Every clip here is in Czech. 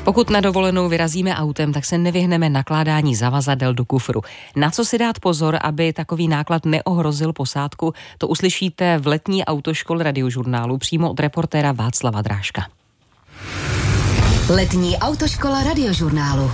Pokud na dovolenou vyrazíme autem, tak se nevyhneme nakládání zavazadel do kufru. Na co si dát pozor, aby takový náklad neohrozil posádku, to uslyšíte v letní autoškole Radiožurnálu přímo od reportéra Václava Drážka. Letní autoškola Radiožurnálu.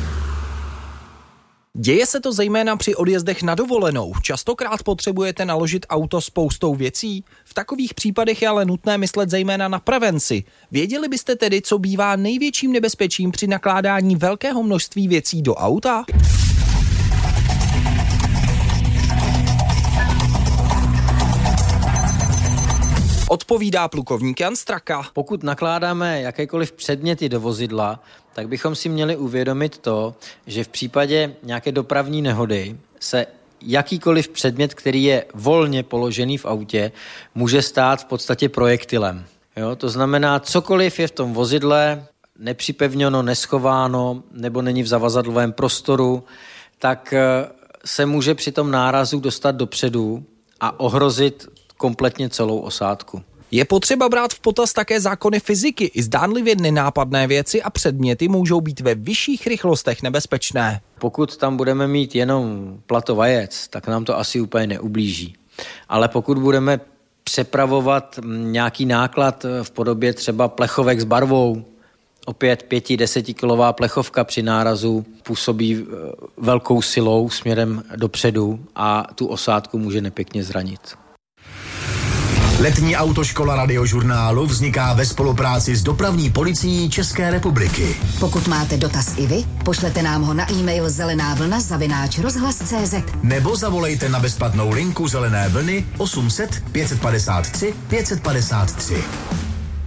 Děje se to zejména při odjezdech na dovolenou. Častokrát potřebujete naložit auto spoustou věcí. V takových případech je ale nutné myslet zejména na prevenci. Věděli byste tedy, co bývá největším nebezpečím při nakládání velkého množství věcí do auta? Odpovídá plukovník Jan Straka. Pokud nakládáme jakékoliv předměty do vozidla, tak bychom si měli uvědomit to, že v případě nějaké dopravní nehody se jakýkoliv předmět, který je volně položený v autě, může stát v podstatě projektilem. Jo? To znamená, cokoliv je v tom vozidle nepřipevněno, neschováno nebo není v zavazadlovém prostoru, tak se může při tom nárazu dostat dopředu a ohrozit kompletně celou osádku. Je potřeba brát v potaz také zákony fyziky. I zdánlivě nenápadné věci a předměty můžou být ve vyšších rychlostech nebezpečné. Pokud tam budeme mít jenom plato vajec, tak nám to asi úplně neublíží. Ale pokud budeme přepravovat nějaký náklad v podobě třeba plechovek s barvou, opět 5-10 kilová plechovka při nárazu působí velkou silou směrem dopředu a tu osádku může nepěkně zranit. Letní autoškola Radiožurnálu vzniká ve spolupráci s Dopravní policií České republiky. Pokud máte dotaz i vy, pošlete nám ho na e-mail zelenávlna@rozhlas.cz nebo zavolejte na bezplatnou linku Zelené vlny 800 553 553.